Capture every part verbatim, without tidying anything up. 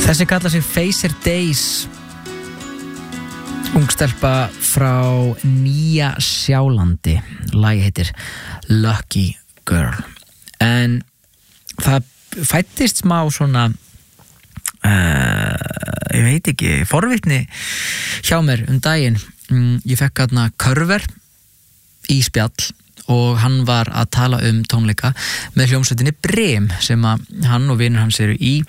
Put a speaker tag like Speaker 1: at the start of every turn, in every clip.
Speaker 1: Þessi kallar sig Facer Days, ungstelpa frá Nýja Sjálandi. Lagið heitir Lucky Girl. En það fættist smá svona uh, ég veit ekki, forvitni hjá mér um daginn. Ég fekk hérna Körver í spjall og hann var að tala um tónleika með hljómsveitinni Brim sem að hann og vinur hans eru í.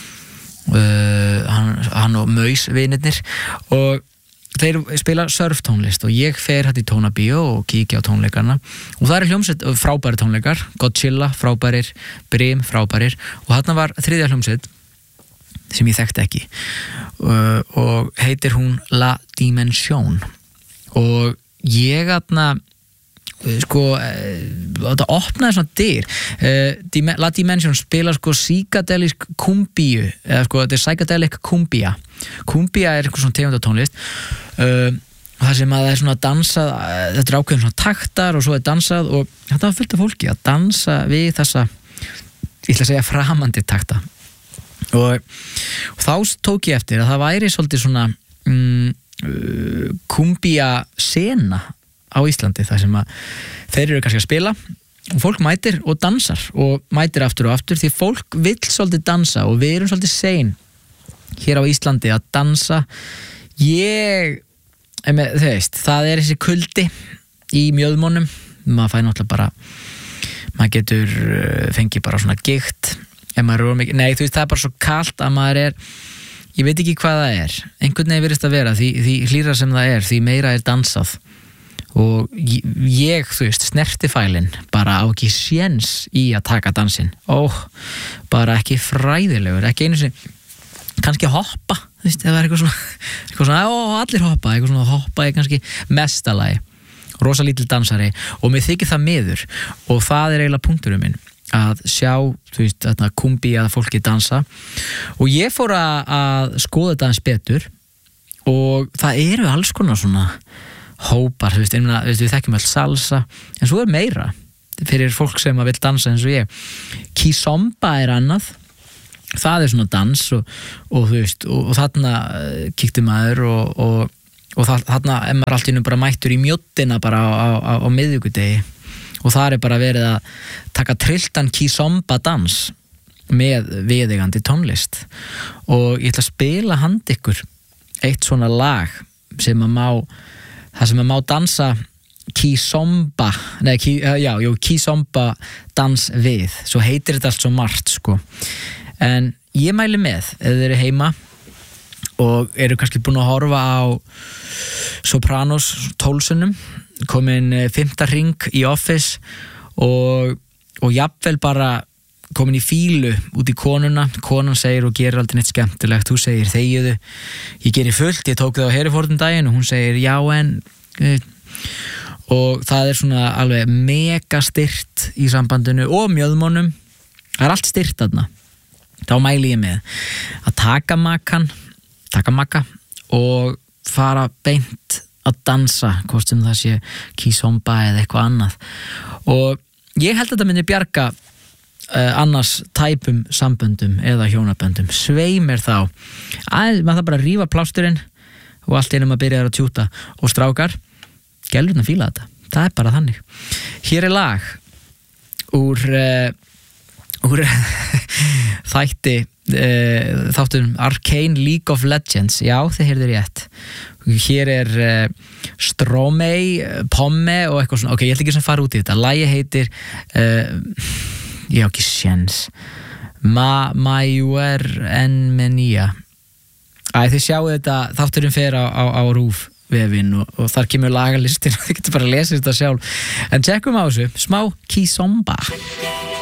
Speaker 1: Uh, hann, hann og Maus vinirnir og þeir spila surftónlist og ég fer hætt í tónabíó og kíkja á tónleikarna og það er hljómsveit, frábæri tónleikar, Godzilla frábærir, Brim frábærir og þarna var þriðja hljómsveit sem ég þekkti ekki uh, og heitir hún La Dimension og ég þarna sko, þetta opnaði svona dyr. uh, La Dimension spila sko psychedelic kumbíu eða sko, þetta er psychedelic kumbía. Kumbía er eitthvað svona tegund af tónlist uh, það sem að það er svona dansað, þetta er ákveðin svona taktar og svo er dansað og þetta var fullt af fólki að dansa við þessa, ég ætla að segja framandi takta og, og þá tók ég eftir að það væri svolítið svona mm, uh, kumbía sena á Íslandi, þar sem að þeir eru kannski að spila og fólk mætir og dansar og mætir aftur og aftur því fólk vill svolítið dansa og við erum svolítið sein hér á Íslandi að dansa. Ég með, þú veist, það er þessi kuldi í mjöðmónum, maður fæ náttúrulega bara maður getur fengið bara svona gikt ef maður er mikið, nei þú veist það er bara svo kalt að maður er, ég veit ekki hvað það er einhvern veginn virðist að vera því, því hlýra sem það er, því meira er dansað og ég, þú veist, snertifælin bara á ekki séns í að taka dansinn, ó, bara ekki fræðilegur, ekki einu sinni kannski hoppa, þú veist, það er eitthvað svona eitthvað svona, ó, allir hoppa eitthvað svona hoppa er kannski mestalagi rosa lítil dansari og mér þykir það miður og það er eiginlega punkturinn minn að sjá, þú veist, þarna kumbi að fólki dansa og ég fór að, að skoða þetta aðeins betur og það eru alls konar svona hópar, þú veist, einna, við þekkjum all salsa, en svo er meira fyrir fólk sem að vil dansa eins og ég. Kizomba er annað, það er svona dans og, og þú veist, og, og þarna kíkti maður og, og, og þarna er maður allt í nú bara mættur í mjóttina bara á, á, á, á miðvikudegi og það er bara verið að taka trilltan Kizomba dans með viðeigandi tónlist og ég ætla að spila hand ykkur eitt svona lag sem að má það sem að má dansa Kizomba, nei, ki, já, jú, Kizomba dans við, svo heitir þetta allt svo margt, sko. En ég mæli með, ef þið eru heima og eru kannski búin að horfa á Sopranos tólsunum, komin fimmta hring í Office og, og jafnvel bara komin í fílu út í konuna, konan segir og gerir aldrei neitt skemmtilegt, þú segir þegiðu, ég gerir fullt, ég tók það á Herefordum daginn og hún segir já en og það er svona alveg mega styrt í sambandinu og mjöðmónum, það er allt styrt þarna, þá mæli ég með að taka makkan, taka makka og fara beint að dansa, hvort sem það sé Kizomba eða eitthvað annað og ég held að þetta myndi bjarga Uh, annars tæpum samböndum eða hjónaböndum, svei mér þá að maður það bara að rífa plásturinn og allt einum að byrja að tjúta og strákar, gælurna fíla þetta það er bara þannig. Hér er lag úr uh, úr þætti uh, þáttum Arcane League of Legends, já þið heyrðu rétt, hér er uh, Stromei, Pomme og eitthvað svona, ok, ég ætla ekki sem fara út í þetta, lagi heitir uh, ég á ekki séns Ma, Maiuer en Menia Æ, þið sjáu þetta þátturinn fer á, á, á RÚV vefinn og, og þar kemur lagalistin og þið getur bara að lesa þetta sjálf en tjekkum á þessu, smá Kizomba.